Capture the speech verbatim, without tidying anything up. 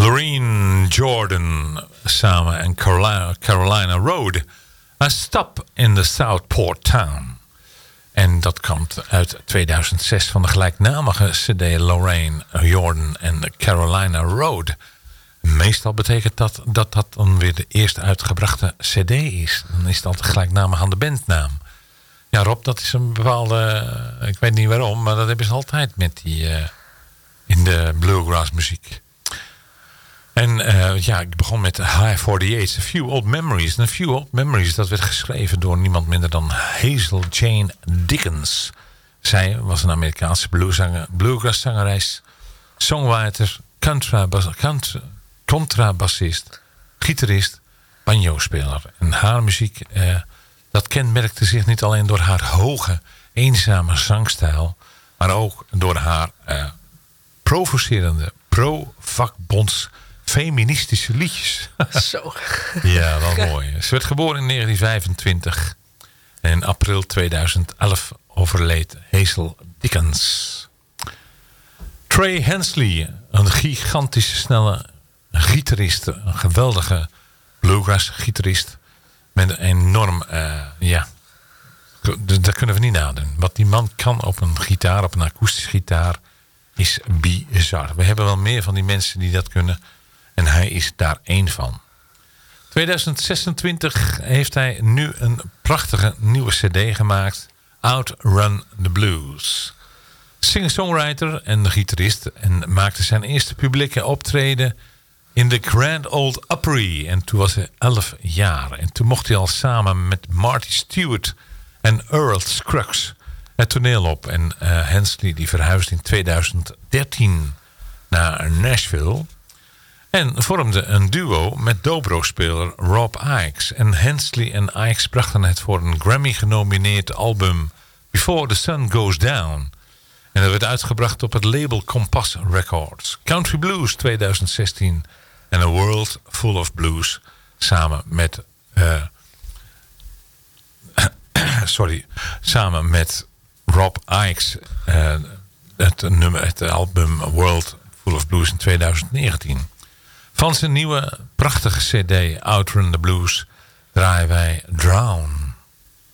Loreen Jordan samen en Carolina, Carolina Road. A Stop in the Southport Town. En dat komt uit tweeduizend zes van de gelijknamige cd Lorraine Jordan en Carolina Road. Meestal betekent dat dat dat dan weer de eerst uitgebrachte cd is. Dan is dat gelijknamig aan de bandnaam. Ja, Rob, dat is een bepaalde... Ik weet niet waarom, maar dat hebben ze altijd met die... Uh, in de bluegrass muziek. En uh, ja, ik begon met High achtenzestig, A Few Old Memories. En A Few Old Memories, dat werd geschreven door niemand minder dan Hazel Jane Dickens. Zij was een Amerikaanse bluegrass-zangeres, songwriter, contrabas, contra, contrabassist, gitarist, banjo-speler. En haar muziek, uh, dat kenmerkte zich niet alleen door haar hoge, eenzame zangstijl, maar ook door haar uh, provocerende, pro-vakbonds feministische liedjes. Zo. Ja, wel mooi. Ze werd geboren in negentien vijfentwintig. En in april tweeduizend elf overleed Hazel Dickens. Trey Hensley, een gigantische snelle gitarist. Een geweldige bluegrass-gitarist. Met een enorm, uh, ja, dat kunnen we niet nadoen. Wat die man kan op een gitaar, op een akoestische gitaar, is bizar. We hebben wel meer van die mensen die dat kunnen. En hij is daar één van. tweeduizend zesentwintig heeft hij nu een prachtige nieuwe cd gemaakt. Outrun the Blues. Singer-songwriter en gitarist. En maakte zijn eerste publieke optreden in de Grand Ole Opry. En toen was hij elf jaar. En toen mocht hij al samen met Marty Stewart en Earl Scruggs het toneel op. En uh, Hensley die verhuisde in tweeduizend dertien naar Nashville. En vormde een duo met dobro-speler Rob Ickes. En Hensley en Ickes brachten het voor een Grammy-genomineerd album Before the Sun Goes Down. En dat werd uitgebracht op het label Compass Records. Country Blues tweeduizend zestien. En A World Full of Blues. Samen met... Uh, sorry. Samen met Rob Ickes. Uh, het, nummer, het album A World Full of Blues in tweeduizend negentien. Van zijn nieuwe prachtige cd Outrun the Blues draaien wij Drown.